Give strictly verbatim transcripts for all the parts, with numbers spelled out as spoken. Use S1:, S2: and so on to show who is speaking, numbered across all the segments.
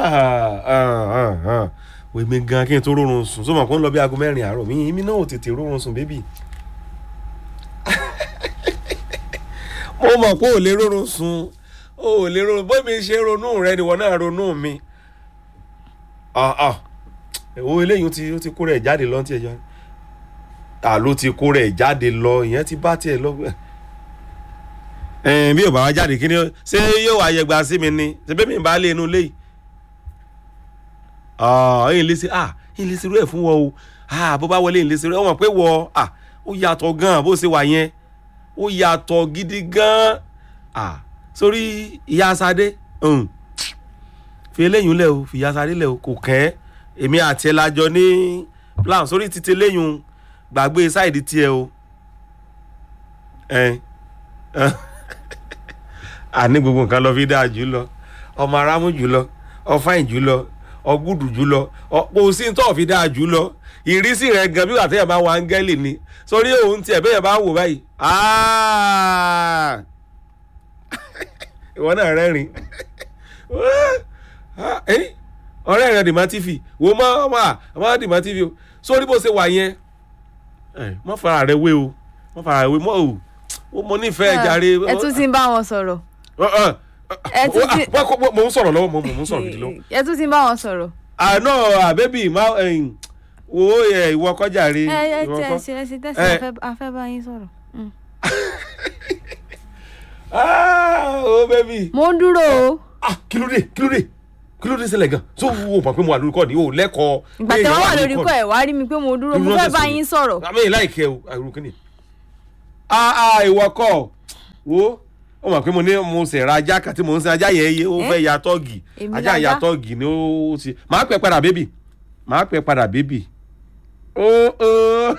S1: wèmi gan kí n tó rọrùn sùn sọ ma kó ń lọ bí aago mẹ́rin àárọ̀ mi èmi náà ò tètè rọrùn sùn bébì mo mọ̀ pé ò lè rọrùn sùn ò lè rọrùn bó mi ṣe ronú rẹ ni wọ́n náà ronú mi owó eléyìí ti ó ti kó rẹ̀ jáde lọ tí ẹ jọ àló ti kó rẹ̀ jáde lọ ìyẹn ti bá tiẹ̀ lọ bí ò bá wá jáde kí ni ṣé yóò wá yẹgba sí mi ni ṣe bẹ́ẹ̀ mi bá lé inú léyìí ẹ̀yin lè ṣe ah ẹ̀yin lè ṣe rẹ̀ fún wọn o ah bó bá wọlé ẹ̀yin lè ṣe rẹ̀ wọ́n pé wọ ah ó yàtọ̀ gan bó ṣe wà yẹn ó yàtọ̀ gidi gan ah sórí ìyá Sadé fi eléyìí lẹ̀ o fi ìyá Sadé lẹ̀ o kò kẹ́ èmi àti ẹ̀ lájọ ní plan sórí títí eléyìí gbàgbé sáìdì tiẹ̀ o ẹ̀ àní gbogbo nǹkan lọ fi dáa jù lọ ọmọ arámú jù lọ ọfáìn jù lọ ọgùdù jù lọ kò sí tó fi dáa jù lọ ìrísí rẹ gan bí wà tẹ́yẹ̀ bá wọ áńgẹ́lì ni sórí òun tiẹ̀ bẹ́yẹ̀ bá wò báyìí ìwọ náà rẹ́rìn ọ̀rẹ́ rẹ dìmá tífì wò má má dìmá tífì o sórí bó ṣe wà yẹn má fara rẹ wé o má fara rẹ wé mọ́ o ó mo nífẹ̀ẹ́ jàre.
S2: ẹ tún ti ń bá wọn sọ̀rọ̀.
S1: ẹ tún ti mo ń sọ̀rọ̀ lọ́wọ́ mo ń sọ̀rọ̀ gidi lọ́wọ́.
S2: ẹ tún ti ń bá wọn sọ̀rọ̀.
S1: àná àbẹ́bí má wo ìwọ kọjá rí.
S2: ẹ ẹ tí ẹ ṣe ẹ ṣe tẹsí afẹ́ bá yín sọ̀rọ̀.
S1: ó bẹ́bí.
S2: mo ń dúró o.
S1: kí ló dé kí ló dé kí ló dé ṣẹlẹ̀ gan so wo mọ̀ pé mo wà lórí kọ́ọ̀dì o lẹ́kọ̀ọ́.
S2: ìgbà tí wọ́n wà lórí kọ́ ẹ̀ wá rí mi pé mo dúró mo fẹ́ bá yín sọ̀rọ̀.
S1: àmì ìláìkẹ́ o àrùn kìíní ah ìwọ kọ wo ó mọ̀ pé mo ní mo sì ra ajá kan tí mo ń sin ajá yẹn yé ó fẹ́ ya tọ́ọ̀gì ajá ya tọ́ọ̀gì ni ó ti máa pẹ́ padà bébì máa pẹ́ padà bébì ó ó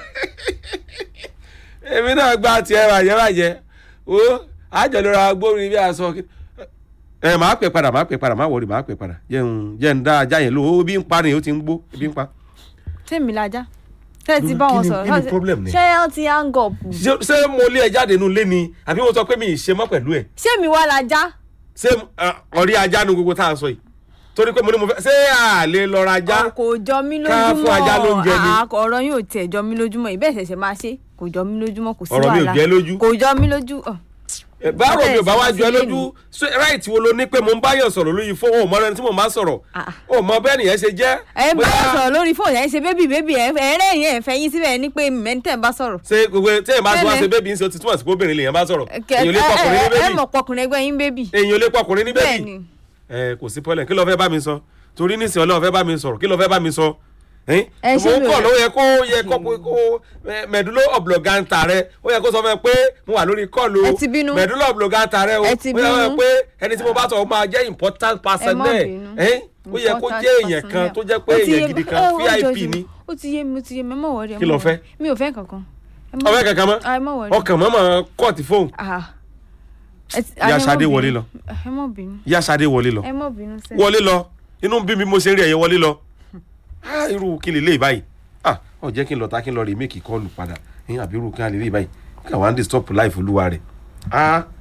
S1: èmi náà gba tiẹ̀ bàjẹ́ bàjẹ́ ó àjọ lóra gbórin bí aṣọ ẹ máa pẹ́ padà máa pẹ́ padà máa wọrí máa pẹ́ padà jẹun jẹun dá ajá yẹn lò ó bí ń pa ni ó ti ń gbó bí ń pa.
S2: tèmi lajá tẹ́ ti bá wọn sọ̀rọ̀ ṣé ẹ ti hang up.
S1: ṣé mo lé ẹ jáde nínú ilé ni àbí mo sọ pé mi ì ṣe mọ́ pẹ̀lú ẹ̀.
S2: ṣé mi wá lajá.
S1: ṣé ọ̀rí ajá nu gbogbo tá a sọ yìí torí pé mo ní mo fẹ́ ṣé àlè lọ ra ajá.
S2: kò jọ mí lójúmọ́
S1: ká fún ajá lóúnjẹ ni.
S2: ọ̀rọ̀ yóò tẹ̀ jọ mí lójúmọ́ ìbẹ́ẹ̀ ṣẹ̀ṣẹ̀ máa ṣe kò jọ mí lójúmọ́ kò sí wàhálà.
S1: ọ̀rọ̀ mi ò jẹ́ lójú.
S2: kò jọ mí lójú.
S1: báwo mi ò bá wá jọ ẹ lójú right wo ló ní pé mo ń bá yàn sọ̀rọ̀ lórí fóònù ọmọ ẹni tí mo máa sọ̀rọ̀ o mọ bẹ́ẹ̀ nìyẹn ṣe jẹ́.
S2: ẹ bá yàn sọ̀rọ̀ lórí fóònù ẹ ṣe bébì bébì ẹ rẹ́ yẹn ẹ fẹ́ yín síbẹ̀ ní pé mẹ́ntẹ́ bá sọ̀rọ̀.
S1: ṣé gbogbo tí èèyàn bá tún wá ṣe bébì ń ṣe ti túmọ̀ sí pé obìnrin lèèyàn bá sọ̀rọ̀ èèyàn lè pọkùnrin ní bébì.
S2: ẹ mọ̀ pọkùnrin ẹgbẹ́ yín bébì.
S1: èèyàn lè pọkùnrin ní bébì. ẹ kò sí pọ́lẹ̀ kí ló fẹ́ bá mi sọ torí nísìnyí Ọlọ́run fẹ́ bá mi sọ̀rọ̀ kí ló fẹ́ bá mi sọ mo ń kọ̀ ló yẹ kó yẹ kó mẹ̀dúló ọ̀blọ̀gántà rẹ ó yẹ kó sọ fún ẹ pé mo wà lórí kọ́ọ̀lù mẹ̀dúló ọ̀blọ̀gántà rẹ ó yẹ pé ẹni tí mo bá sọ máa jẹ́ important person náà ó yẹ kó jẹ́ èèyàn kan tó jẹ́ pé èèyàn gidi kan V I P ni.
S2: ó ti yé mi ó ti yé mi ẹ mọ̀ wọ́ọ́rẹ́
S1: kí ló fẹ́.
S2: mi ò fẹ́ kankan.
S1: ọ̀fẹ́ kankan mọ́ ọkàn mọ́ mọ́ kọ́ọ̀tì fóònù. Ìyá Ṣadé wọlé lọ Ìyá Ṣadé wọlé lọ wọlé lọ inú bí mi mo ṣe ń rí ẹ̀yẹ wọlé lọ irú kí lè lè báyìí ọ jẹ́ kí n lọ ta kí n lọ rè méèkì kọ́ọ̀lù padà àbí irú kí n lè lè báyìí kí àwọn àǹdí stop life olúwa rẹ̀